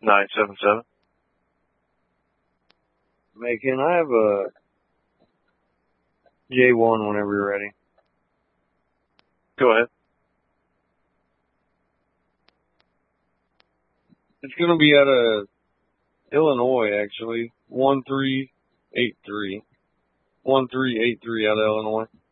977. Macon, I have a J1 whenever you're ready. Go ahead. It's going to be out of Illinois, actually. 1383. 1383 out of Illinois.